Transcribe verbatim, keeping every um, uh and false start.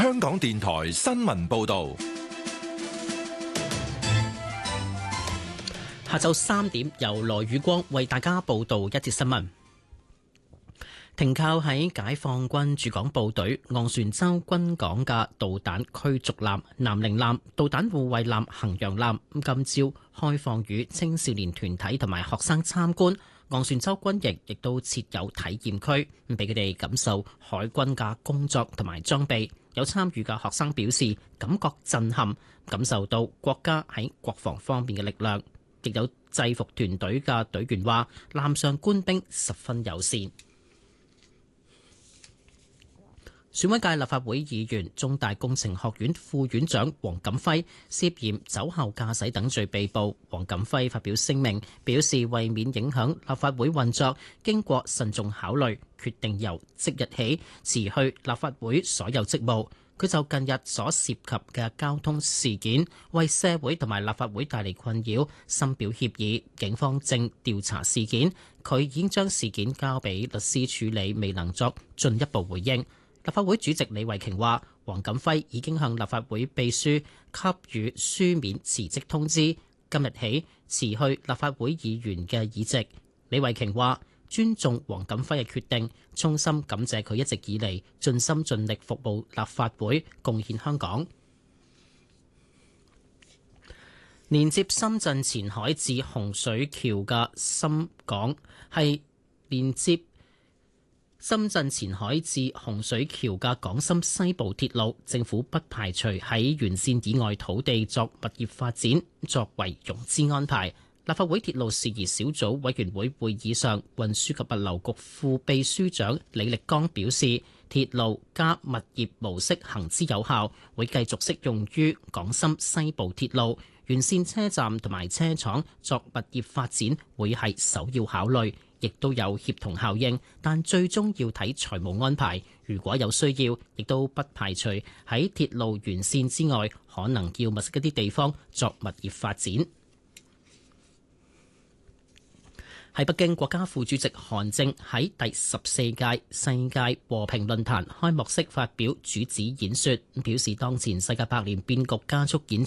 香港電台新聞報道。 下晝三點，由羅宇光為大家報道一節新聞。停靠喺解放軍駐港部隊昂船洲軍港嘅導彈驅逐艦南寧艦、導彈護衛艦衡陽艦，今朝開放予青少年團體同埋學生參觀。昂船洲軍營亦都設有體驗區，俾佢哋感受海軍嘅工作同埋裝備。有參與嘅學生表示，感覺震撼，感受到國家喺國防方面嘅力量。亦有制服團隊嘅隊員話，艦上官兵十分友善。選委界立法會議員、中大工程學院副院長黃錦輝涉嫌酒後駕駛等罪被捕。黃錦輝發表聲明，表示為免影響立法會運作，經過慎重考慮，決定由即日起辭去立法會所有職務。佢就近日所涉及嘅交通事件，為社會同埋立法會帶嚟困擾，深表歉意。警方正調查事件，佢已經將事件交俾律師處理，未能作進一步回應。立法會主席李慧瓊話，黃錦輝已經向立法會秘書給予書面辭職通知，今日起辭去立法會議員嘅議席。李慧瓊話，尊重黃錦輝嘅決定，衷心感謝佢一直以嚟盡心盡力服務立法會，貢獻香港。連接深圳前海至洪水橋嘅深港係連接深圳前海至洪水橋嘅港深西部鐵路，政府不排除喺沿線以外土地作物業發展，作為融資安排。立法會鐵路事宜小組委員會會議上，運輸及物流局副秘書長李力剛表示，鐵路加物業模式行之有效，會繼續適用於港深西部鐵路。沿線車站同埋車廠作物業發展會係首要考慮，亦都有協同效應，但最終要睇財務安排。如果有需要，亦都不排除喺鐵路沿線之外，可能要物色一啲地方作物業發展。喺北京，國家副主席韓正喺第十四屆世界和平論壇開幕式發表主旨演說，表示當前世界百年變局加速演